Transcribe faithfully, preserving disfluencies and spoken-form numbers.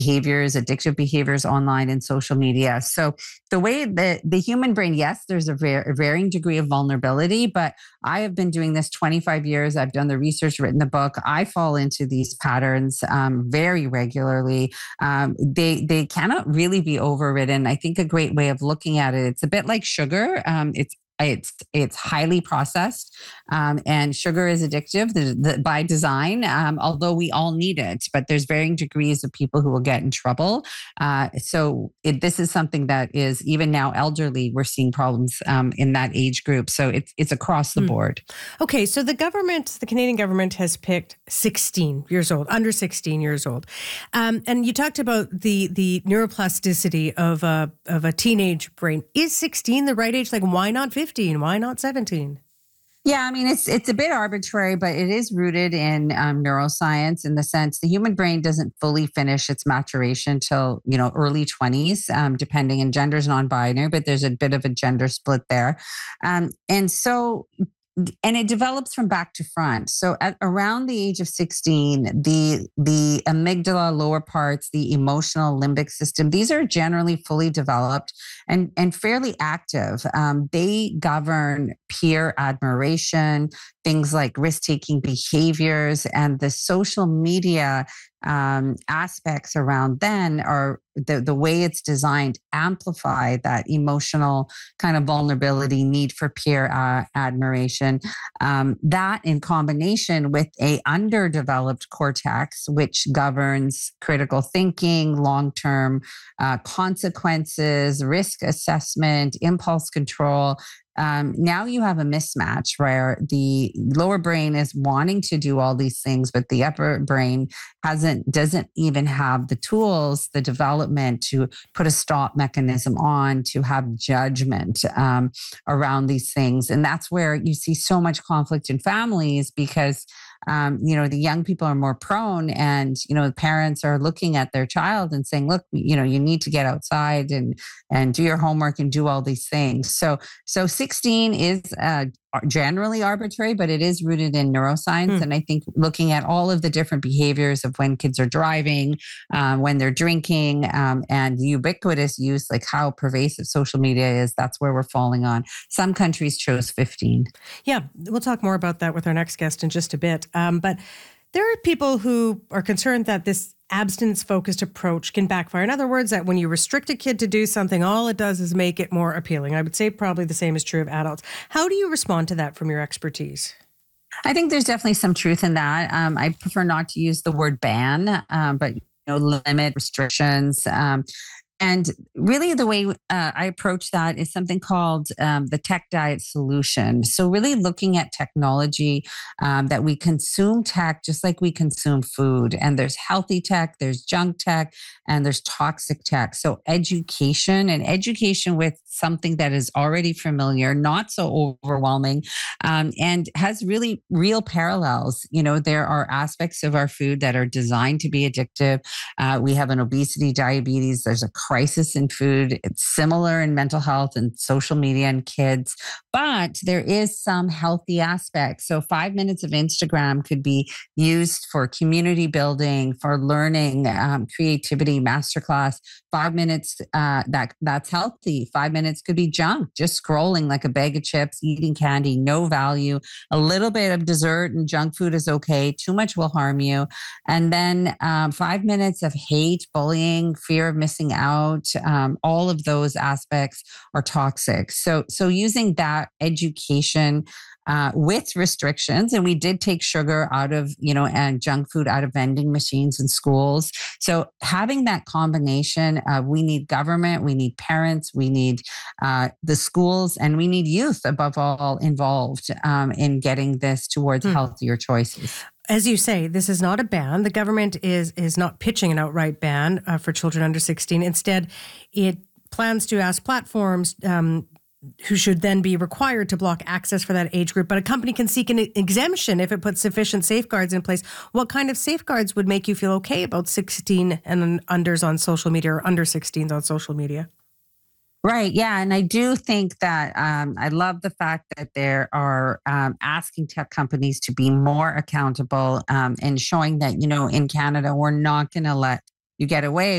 behaviors, addictive behaviors online and social media. So the way that the human brain, yes, there's a, var- a varying degree of vulnerability, but I have been doing this twenty-five years. I've done the research, written the book. I fall into these patterns um, very regularly. Um, they they cannot really be overridden. I think a great way of looking at it, it's a bit like sugar. Um, it's it's it's highly processed, um, and sugar is addictive the, the, by design. Um, although we all need it, but there's varying degrees of people who will get in trouble. Uh, so it, this is something that is even now elderly. We're seeing problems um, in that age group. So it's it's across the mm. board. Okay, so the government, the Canadian government, has picked sixteen years old, under sixteen years old, um, and you talked about the the neuroplasticity of a of a teenage brain. Is sixteen the right age? Like, why not fifteen? Why not seventeen? Yeah, I mean, it's it's a bit arbitrary, but it is rooted in um, neuroscience in the sense the human brain doesn't fully finish its maturation till, you know, early twenties, um, depending, and gender's non-binary, but there's a bit of a gender split there. Um, and so and it develops from back to front. So at around the age of sixteen, the the amygdala, lower parts, the emotional limbic system, these are generally fully developed and, and fairly active. Um, they govern peer admiration, things like risk-taking behaviors, and the social media um, aspects around then are the, the way it's designed amplify that emotional kind of vulnerability, need for peer uh, admiration. Um, that in combination with a underdeveloped cortex, which governs critical thinking, long-term uh, consequences, risk assessment, impulse control. Um, now you have a mismatch where the lower brain is wanting to do all these things, but the upper brain hasn't, doesn't even have the tools, the development to put a stop mechanism on, to have judgment um, around these things. And that's where you see so much conflict in families because Um, you know, the young people are more prone and, you know, the parents are looking at their child and saying, look, you know, you need to get outside and, and do your homework and do all these things. So, so sixteen is uh, generally arbitrary, but it is rooted in neuroscience. Hmm. And I think looking at all of the different behaviors of when kids are driving, um, when they're drinking, um, and ubiquitous use, like how pervasive social media is, that's where we're falling on. Some countries chose fifteen. Yeah, we'll talk more about that with our next guest in just a bit. Um, but there are people who are concerned that this abstinence-focused approach can backfire. In other words, that when you restrict a kid to do something, all it does is make it more appealing. I would say probably the same is true of adults. How do you respond to that from your expertise? I think there's definitely some truth in that. Um, I prefer not to use the word ban, um, but you know, limit restrictions. Um, And really the way uh, I approach that is something called um, the tech diet solution. So really looking at technology um, that we consume tech just like we consume food. And there's healthy tech, there's junk tech, and there's toxic tech. So education and education with something that is already familiar, not so overwhelming, um, and has really real parallels. You know, there are aspects of our food that are designed to be addictive. Uh, we have an obesity, diabetes, there's a crisis in food. It's similar in mental health and social media and kids, but there is some healthy aspects. So five minutes of Instagram could be used for community building, for learning, um, creativity, masterclass. Five minutes, uh, that that's healthy. Five minutes could be junk, just scrolling like a bag of chips, eating candy, no value. A little bit of dessert and junk food is okay. Too much will harm you. And then um, five minutes of hate, bullying, fear of missing out. Um, all of those aspects are toxic. So, so using that education uh, with restrictions, and we did take sugar out of, you know, and junk food out of vending machines in schools. So having that combination, uh, we need government, we need parents, we need uh, the schools, and we need youth above all involved um, in getting this towards hmm. healthier choices. As you say, this is not a ban. The government is is not pitching an outright ban uh, for children under sixteen. Instead, it plans to ask platforms um, who should then be required to block access for that age group. But a company can seek an exemption if it puts sufficient safeguards in place. What kind of safeguards would make you feel okay about sixteen and unders on social media or under sixteens on social media? Right. Yeah. And I do think that um, I love the fact that there are um, asking tech companies to be more accountable um, and showing that, you know, in Canada, we're not going to let you get away